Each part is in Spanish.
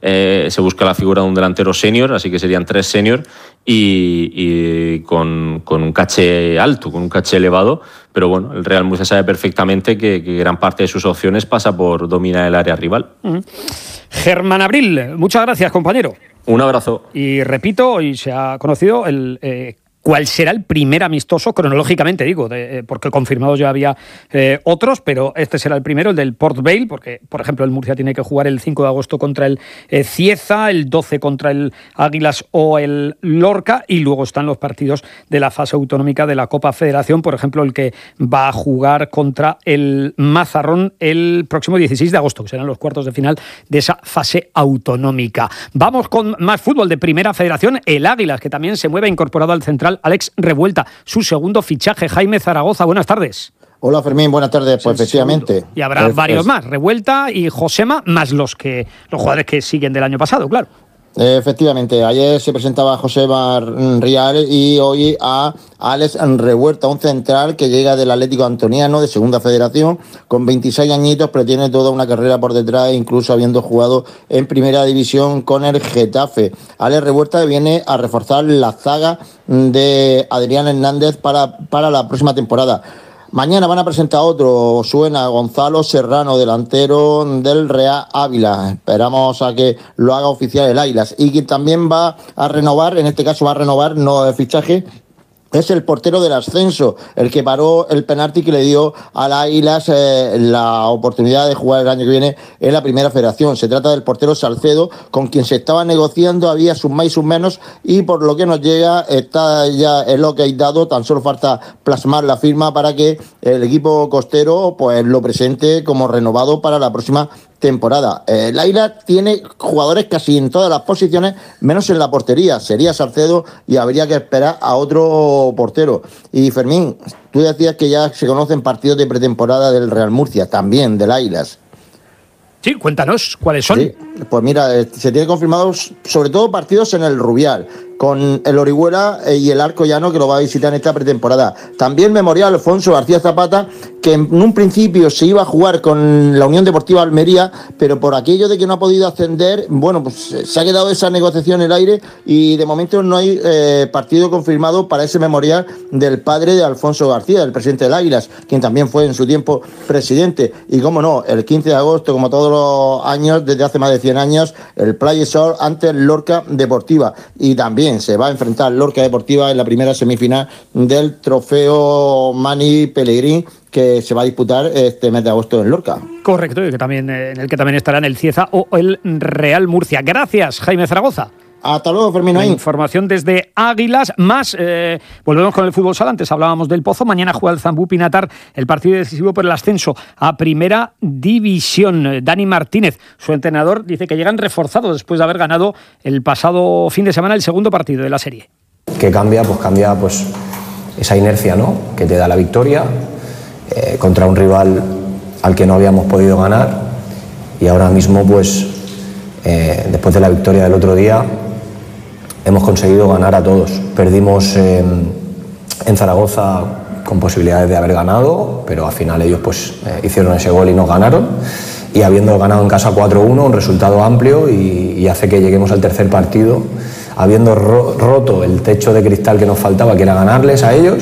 se busca la figura de un delantero senior, así que serían 3 senior y con un caché alto, con un caché elevado. Pero bueno, el Real Murcia sabe perfectamente que gran parte de sus opciones pasa por dominar el área rival. Germán Abril, muchas gracias, compañero. Un abrazo. Y repito, hoy se ha conocido cuál será el primer amistoso, cronológicamente digo, porque confirmados ya había otros, pero este será el primero, el del Port Vale, porque, por ejemplo, el Murcia tiene que jugar el 5 de agosto contra el Cieza, el 12 contra el Águilas o el Lorca, y luego están los partidos de la fase autonómica de la Copa Federación, por ejemplo, el que va a jugar contra el Mazarrón el próximo 16 de agosto, que serán los cuartos de final de esa fase autonómica. Vamos con más fútbol de Primera Federación, el Águilas, que también se mueve incorporado al central Alex Revuelta, su segundo fichaje. Jaime Zaragoza, buenas tardes. Hola Fermín, buenas tardes. Pues efectivamente. Y habrá varios más, Revuelta y Josema, más los jugadores que siguen del año pasado, claro. Efectivamente, ayer se presentaba a José Rial y hoy a Alex Revuelta, un central que llega del Atlético Antoniano de Segunda Federación, con 26 añitos, pero tiene toda una carrera por detrás, incluso habiendo jugado en Primera División con el Getafe. Alex Revuelta viene a reforzar la zaga de Adrián Hernández para la próxima temporada. Mañana van a presentar otro, suena Gonzalo Serrano, delantero del Real Ávila. Esperamos a que lo haga oficial el Águilas. Y quien también va a renovar, en este caso va a renovar, no el fichaje, es el portero del ascenso, el que paró el penalti que le dio al Águilas la oportunidad de jugar el año que viene en la Primera Federación. Se trata del portero Salcedo, con quien se estaba negociando, había sus más y sus menos, y por lo que nos llega está ya el ok dado, tan solo falta plasmar la firma para que el equipo costero pues lo presente como renovado para la próxima temporada. El Águilas tiene jugadores casi en todas las posiciones, menos en la portería. Sería Salcedo y habría que esperar a otro portero. Y Fermín, tú decías que ya se conocen partidos de pretemporada del Real Murcia, también del Águilas. Sí, cuéntanos, ¿cuáles son? Sí, pues mira, se tiene confirmados sobre todo partidos en el Rubial, con el Orihuela y el Arco Llano, que lo va a visitar en esta pretemporada. También Memorial Alfonso García Zapata, que en un principio se iba a jugar con la Unión Deportiva Almería, pero por aquello de que no ha podido ascender, bueno, pues se ha quedado esa negociación en el aire y de momento no hay partido confirmado para ese memorial del padre de Alfonso García, el presidente del Águilas, quien también fue en su tiempo presidente. Y cómo no, el 15 de agosto, como todos los años, desde hace más de 100 años, el Playa Sol ante el Lorca Deportiva. Y también se va a enfrentar Lorca Deportiva en la primera semifinal del trofeo Mani Pellegrini, que se va a disputar este mes de agosto en Lorca. Correcto, y que también, en el que también estarán el Cieza o el Real Murcia. Gracias, Jaime Zaragoza. Hasta luego, Fermín. Información desde Águilas. Más, volvemos con el fútbol sala. Antes hablábamos del Pozo. Mañana juega el Zambú Pinatar el partido decisivo por el ascenso a Primera División. Dani Martínez, su entrenador, dice que llegan reforzados después de haber ganado el pasado fin de semana el segundo partido de la serie. ¿Qué cambia? Pues cambia esa inercia, ¿no?, que te da la victoria contra un rival al que no habíamos podido ganar, y ahora mismo después de la victoria del otro día hemos conseguido ganar a todos. Perdimos en Zaragoza con posibilidades de haber ganado, pero al final ellos hicieron ese gol y nos ganaron, y habiendo ganado en casa 4-1, un resultado amplio y hace que lleguemos al tercer partido habiendo roto el techo de cristal que nos faltaba, que era ganarles a ellos,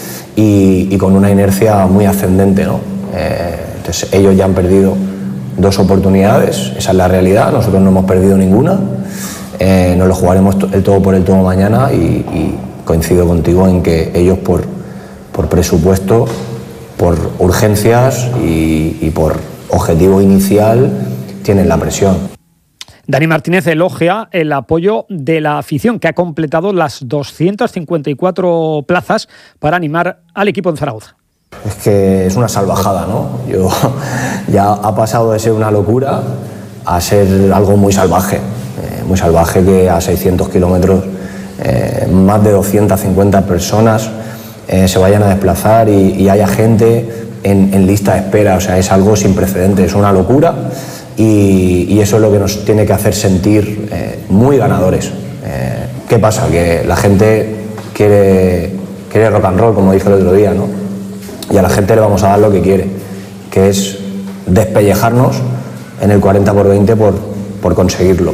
y con una inercia muy ascendente, ¿no? Entonces ellos ya han perdido 2 oportunidades, esa es la realidad, nosotros no hemos perdido ninguna. Nos lo jugaremos el todo por el todo mañana, y coincido contigo en que ellos por presupuesto, por urgencias y por objetivo inicial tienen la presión. Dani Martínez elogia el apoyo de la afición, que ha completado las 254 plazas para animar al equipo en Zaragoza. Es que es una salvajada, ¿no? Ya ha pasado de ser una locura a ser algo muy salvaje que a 600 kilómetros más de 250 personas se vayan a desplazar y haya gente en lista de espera. O sea, es algo sin precedentes, es una locura, y eso es lo que nos tiene que hacer sentir muy ganadores. ¿Qué pasa? Que la gente quiere rock and roll, como dije el otro día, ¿no? Y a la gente le vamos a dar lo que quiere, que es despellejarnos en el 40x20 por conseguirlo.